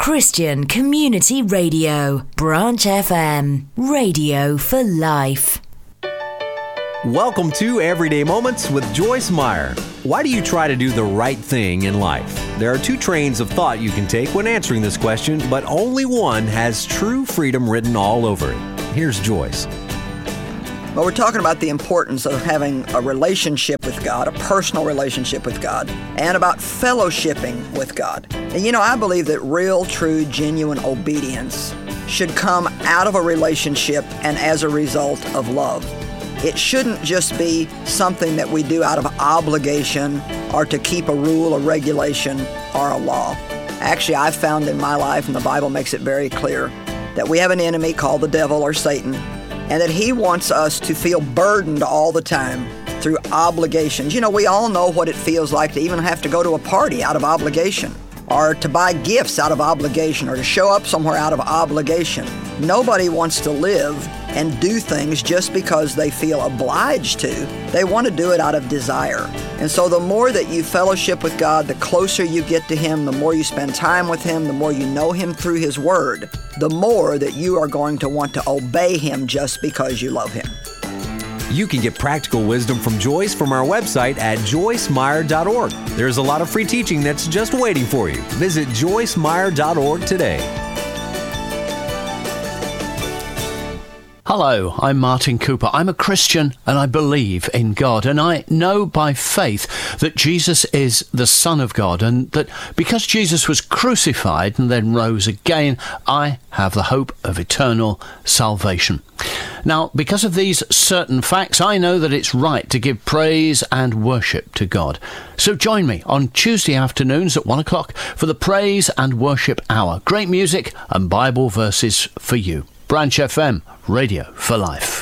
Christian Community Radio, Branch FM, radio for life. Welcome to Everyday Moments with Joyce Meyer. Why do you try to do the right thing in life? There are two trains of thought you can take when answering this question, but only one has true freedom written all over it. Here's Joyce. Well, we're talking about the importance of having a relationship with God, a personal relationship with God, and about fellowshipping with God. And you know, I believe that real, true, genuine obedience should come out of a relationship and as a result of love. It shouldn't just be something that we do out of obligation or to keep a rule, a regulation, or a law. Actually, I've found in my life, and the Bible makes it very clear, that we have an enemy called the devil or Satan, and that he wants us to feel burdened all the time through obligations. You know, we all know what it feels like to even have to go to a party out of obligation, or to buy gifts out of obligation, or to show up somewhere out of obligation. Nobody wants to live and do things just because they feel obliged to. They want to do it out of desire. And so the more that you fellowship with God, the closer you get to Him, the more you spend time with Him, the more you know Him through His Word, the more that you are going to want to obey Him just because you love Him. You can get practical wisdom from Joyce from our website at joycemeyer.org. There's a lot of free teaching that's just waiting for you. Visit joycemeyer.org today. Hello, I'm Martin Cooper. I'm a Christian and I believe in God, and I know by faith that Jesus is the Son of God, and that because Jesus was crucified and then rose again, I have the hope of eternal salvation. Now, because of these certain facts, I know that it's right to give praise and worship to God. So join me on Tuesday afternoons at 1 o'clock for the Praise and Worship Hour. Great music and Bible verses for you. Branch FM, radio for life.